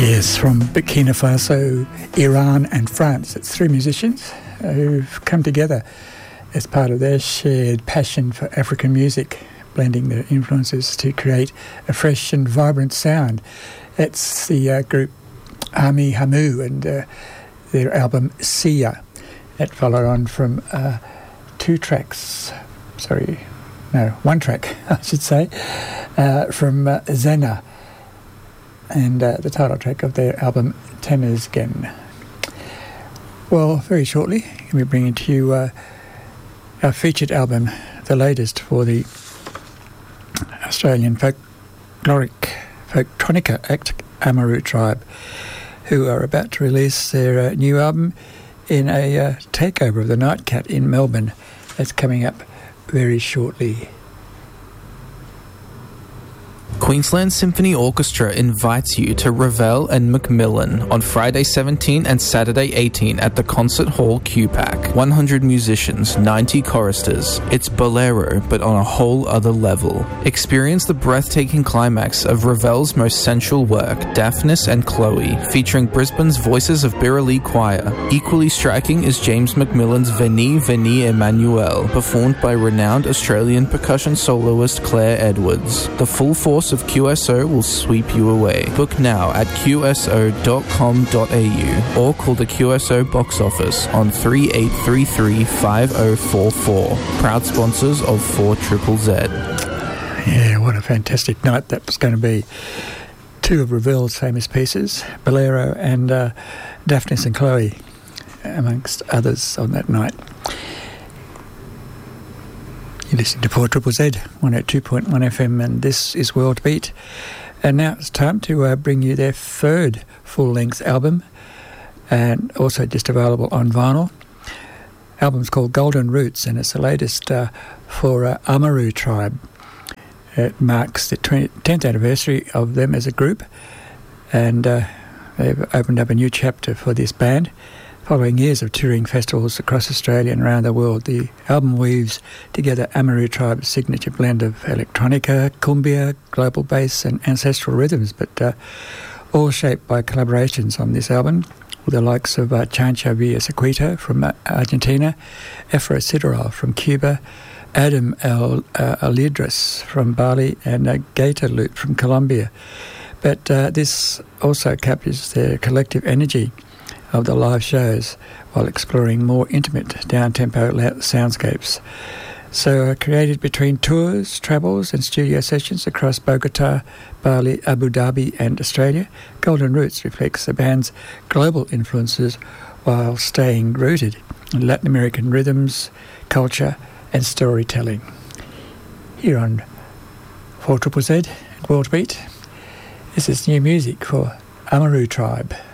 Yes, from Burkina Faso, Iran and France. It's three musicians who've come together as part of their shared passion for African music, blending their influences to create a fresh and vibrant sound. It's the group Ami Hamu and their album Sia. That followed on from one track, I should say, from Zena, and the title track of their album Temesgen. Well, very shortly, we're bringing to you our featured album, the latest for the Australian folktronica act Amaru Tribe, who are about to release their new album in a takeover of the Nightcat in Melbourne. That's coming up very shortly. Queensland Symphony Orchestra invites you to Ravel and Macmillan on Friday 17 and Saturday 18 at the Concert Hall QPAC. 100 musicians, 90 choristers. It's Bolero, but on a whole other level. Experience the breathtaking climax of Ravel's most sensual work, Daphnis and Chloe, featuring Brisbane's Voices of Birrali Choir. Equally striking is James Macmillan's Veni Veni Emmanuel, performed by renowned Australian percussion soloist Claire Edwards. The full force of QSO will sweep you away. Book now at qso.com.au or call the QSO box office on 3833 5044. Proud sponsors of 4ZZZ. Yeah, what a fantastic night that was going to be. Two of Ravel's famous pieces, Bolero and Daphnis and Chloe, amongst others on that night. You're listening to 4ZZZ, 102.1 FM, and this is World Beat. And now it's time to bring you their third full-length album, and also just available on vinyl. Album's called Golden Roots, and it's the latest for Amaru Tribe. It marks the 10th anniversary of them as a group, and they've opened up a new chapter for this band. Following years of touring festivals across Australia and around the world, the album weaves together Amaru Tribe's signature blend of electronica, cumbia, global bass and ancestral rhythms, but all shaped by collaborations on this album with the likes of Chancha Villasequito from Argentina, Efra Sideral from Cuba, Adam Alidris from Bali and Gator Loop from Colombia. But this also captures their collective energy of the live shows while exploring more intimate down-tempo soundscapes. So created between tours, travels and studio sessions across Bogota, Bali, Abu Dhabi and Australia, Golden Roots reflects the band's global influences while staying rooted in Latin American rhythms, culture and storytelling. Here on 4ZZZ and World Beat, this is new music for Amaru Tribe.